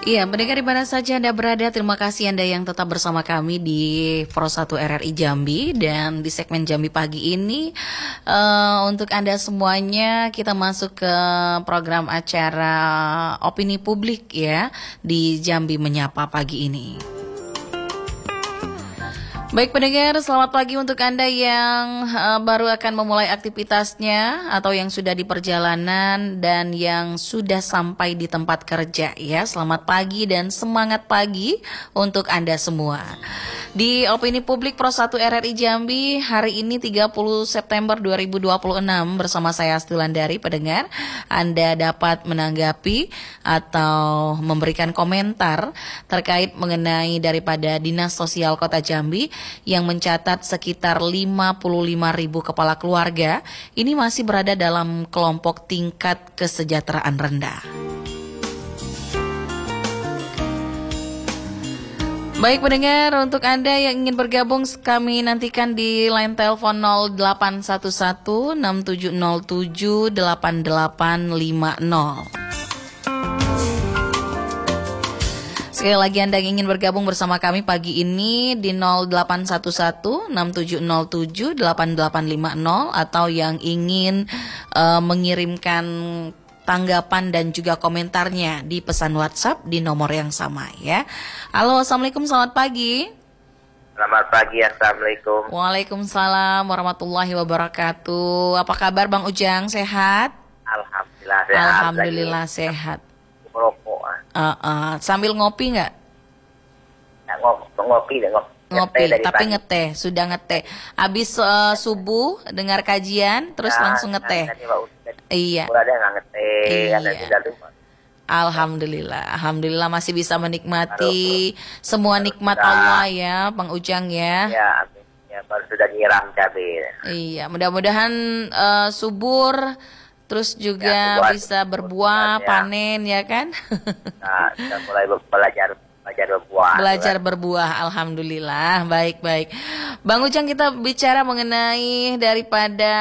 Iya, pendengar di mana saja Anda berada, terima kasih Anda yang tetap bersama kami di Pro 1 RRI Jambi. Dan di segmen Jambi pagi ini, untuk Anda semuanya kita masuk ke program acara opini publik ya, di Jambi Menyapa pagi ini. Baik pendengar, selamat pagi untuk Anda yang baru akan memulai aktivitasnya atau yang sudah di perjalanan dan yang sudah sampai di tempat kerja ya. Selamat pagi dan semangat pagi untuk Anda semua. Di Opini Publik Pro 1 RRI Jambi hari ini 30 September 2026 bersama saya Asti Landari. Pendengar, Anda dapat menanggapi atau memberikan komentar terkait mengenai daripada Dinas Sosial Kota Jambi yang mencatat sekitar 55.000 kepala keluarga ini masih berada dalam kelompok tingkat kesejahteraan rendah. Baik pendengar, untuk Anda yang ingin bergabung kami nantikan di line telepon 0811 6707 8850. Sekali lagi Anda yang ingin bergabung bersama kami pagi ini di 0811 6707 8850 atau yang ingin mengirimkan tanggapan dan juga komentarnya di pesan WhatsApp di nomor yang sama ya. Halo, Assalamualaikum, selamat pagi. Selamat pagi, Assalamualaikum. Waalaikumsalam warahmatullahi wabarakatuh. Apa kabar Bang Ujang, sehat? Alhamdulillah sehat. Alhamdulillah sehat. Merokok. Sambil ngopi nggak? Ngopi. Ngopi, tapi ngeteh, sudah ngeteh. Habis subuh dengar kajian, terus langsung ngeteh. Iya. Alhamdulillah masih bisa menikmati semua nikmat Allah ya, Bang Ujang ya. Ya, baru sudah nyiram cabai. Iya, mudah-mudahan subur, terus juga ya, bisa berbuah, panen ya kan? Nah, sudah mulai belajar berbuah. Belajar berbuah, alhamdulillah, baik. Bang Ujang, kita bicara mengenai daripada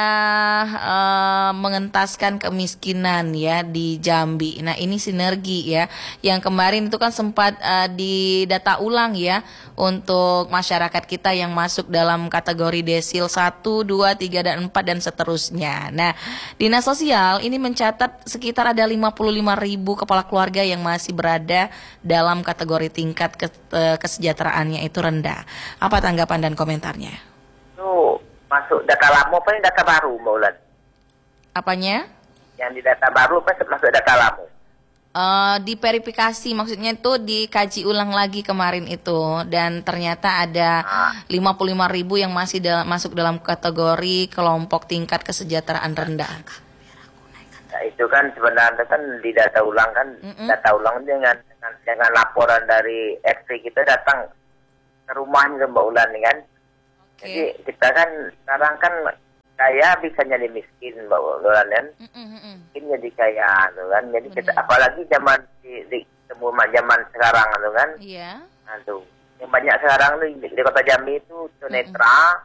mengentaskan kemiskinan ya di Jambi. Nah ini sinergi ya, yang kemarin itu kan sempat didata ulang ya untuk masyarakat kita yang masuk dalam kategori desil 1, 2, 3, dan 4 dan seterusnya. Nah Dinas Sosial ini mencatat sekitar ada 55.000 kepala keluarga yang masih berada dalam kategori tingkat kesejahteraannya itu rendah. Apa tanggapan dan komentarnya? Itu masuk data lama apa ini data baru, Mbak Ulan? Apanya? Yang di data baru apa masuk data lama? Diverifikasi, maksudnya itu dikaji ulang lagi kemarin itu, dan ternyata ada 55.000 yang masih masuk dalam kategori kelompok tingkat kesejahteraan rendah. Nah, itu kan sebenarnya kan di data ulang kan, data ulang dengan laporan dari RT kita datang ke rumahnya Mbak Ulan kan. Okay. Jadi kita kan sekarang kan kaya bisa jadi miskin Mbak Ulan kan. Miskin jadi kaya tuh kan. Jadi kita apalagi zaman di zaman sekarang tuh kan. Iya. Nah, tuh yang banyak sekarang tuh di Kota Jambi itu tunanetra.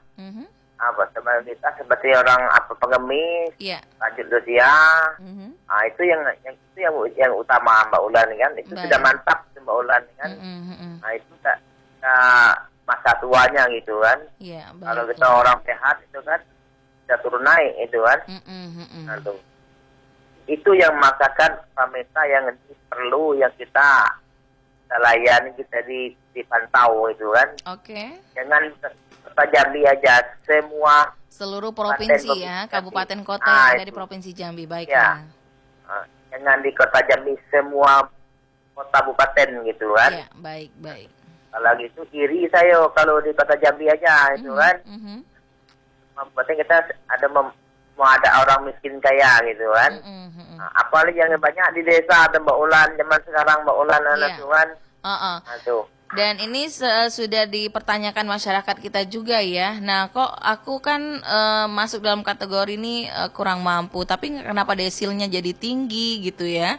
Seperti orang pengemis, lanjut usia, itu yang utama Mbak Ulan kan, itu sudah mantap Mbak Ulan kan, nah itu tak masa tuanya gitu kan, kalau kita orang sehat itu kan sudah turun naik itu kan, nah, itu yang memaksakan pemerintah yang perlu yang kita layani, kita dipantau itu kan, jangan Kota Jambi aja, seluruh provinsi ya, kabupaten kota yang ada di provinsi Jambi, baik ya. Jangan di Kota Jambi, semua kota kabupaten gitu kan. Iya, baik. Kalau gitu iri saya kalau di Kota Jambi aja itu kan. Berarti kita mau ada orang miskin kaya gitu kan. Apalagi yang banyak di desa ada Mbak Ulan, zaman sekarang Mbak Ulan itu kan. Dan ini sudah dipertanyakan masyarakat kita juga ya. Nah, kok aku kan masuk dalam kategori ini kurang mampu, tapi kenapa desilnya jadi tinggi gitu ya?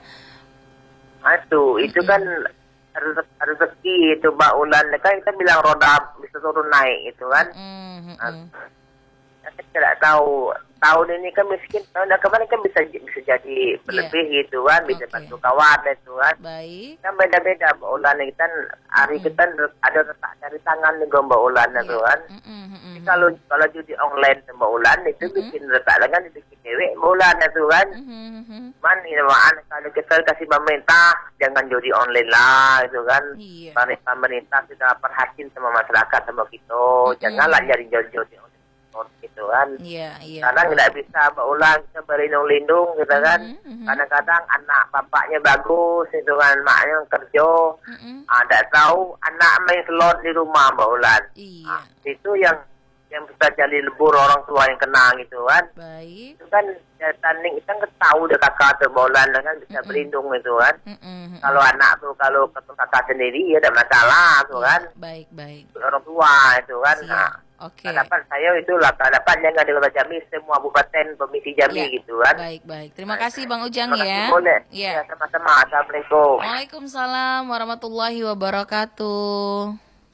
Itu kan harus rezeki itu Mbak Ulan. Kan kita bilang roda bisa turun naik itu kan. Saya tidak tahu. Tahun ini kan miskin, tahun kemarin kan bisa jadi berlebih gitu kan, bisa bantu kawan itu kan. Baik. Kan beda-beda Mbak Ulan kita hari kita ada letak dari tangan nih Mbak Ulan itu kan. Kalau judi online Mbak Ulan itu bikin letak tangan dibikin cewek Mbak Ulan itu kan. Man, kalau kita kasih pemerintah jangan judi online lah itu kan. Pemerintah sudah perhatian sama masyarakat sama kita, janganlah nyari judi online gitu kan. Kadang tidak bisa Mbak Ulan kita berlindung-lindung gitu kan. Kadang-kadang anak bapaknya bagus itu kan, maknya kerja. Tidak tahu anak main slot di rumah Mbak Ulan. Itu yang bisa jadi lebur orang tua yang kena gitu kan. Itu kan tanding kita kan tahu dia kakak atau Mbak Ulan kan bisa berlindung itu kan. Kalau anak tuh kalau kakak sendiri ya ada masalah tuh kan. Baik. Orang tua itu kan. Harapan saya itulah harapan jangan di Kota Jambi semua kabupaten Permisi Jambi gitu kan. Baik. Terima kasih Bang Ujang ya. Boleh. Ya, sama-sama. Assalamualaikum. Waalaikumsalam warahmatullahi wabarakatuh.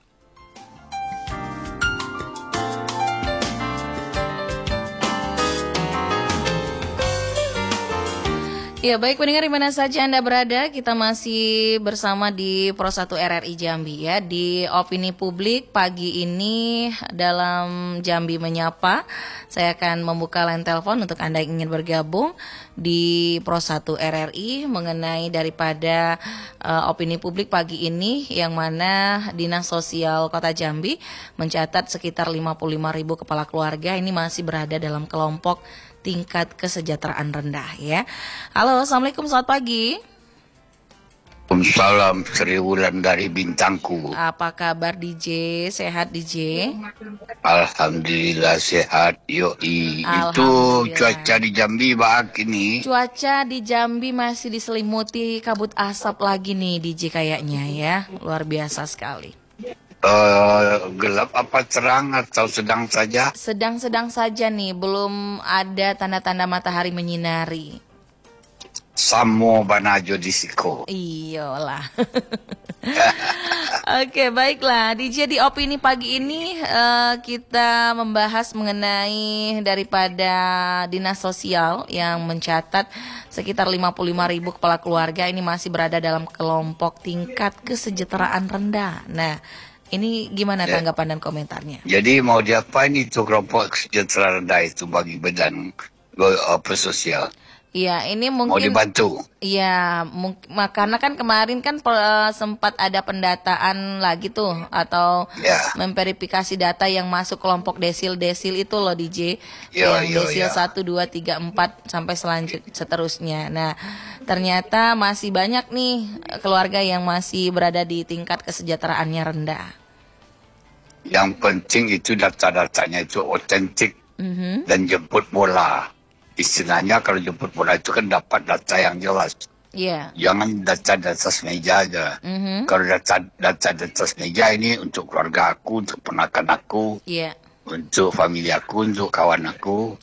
Ya baik pendengar di mana saja Anda berada, kita masih bersama di Pro 1 RRI Jambi ya. Di opini publik pagi ini dalam Jambi Menyapa, saya akan membuka line telepon untuk Anda yang ingin bergabung di Pro 1 RRI mengenai daripada opini publik pagi ini, yang mana Dinas Sosial Kota Jambi mencatat sekitar 55.000 kepala keluarga ini masih berada dalam kelompok tingkat kesejahteraan rendah ya. Halo, assalamualaikum, selamat pagi. Waalaikumsalam, Sri Wulan dari Bintangku. Apa kabar DJ? Sehat DJ? Alhamdulillah sehat. Yoi. Itu cuaca di Jambi bak ini. Cuaca di Jambi masih diselimuti kabut asap lagi nih DJ kayaknya ya. Luar biasa sekali. Gelap apa terang atau sedang saja? Sedang-sedang saja nih, belum ada tanda-tanda matahari menyinari. Samo banajo disiko. Iyalah. Oke, baiklah. DJ di opini pagi ini kita membahas mengenai daripada Dinas Sosial yang mencatat sekitar 55.000 kepala keluarga ini masih berada dalam kelompok tingkat kesejahteraan rendah. Nah, ini gimana tanggapan dan komentarnya? Jadi mau diapain itu kelompok kesejahteraan rendah itu bagi badan sosial? Iya, ini mungkin mau dibantu. Iya, karena kan kemarin kan sempat ada pendataan lagi tuh atau memverifikasi data yang masuk kelompok desil-desil itu loh DJ. Desil 1, 2, 3, 4 sampai seterusnya. Nah, ternyata masih banyak nih keluarga yang masih berada di tingkat kesejahteraannya rendah. Yang penting itu data-datanya itu otentik dan jemput bola. Istilahnya kalau jemput bola itu kan dapat data yang jelas. Jangan data di atas meja aja. Kalau data di atas meja ini untuk keluarga aku, untuk ponakan aku, untuk famili aku, untuk kawan aku.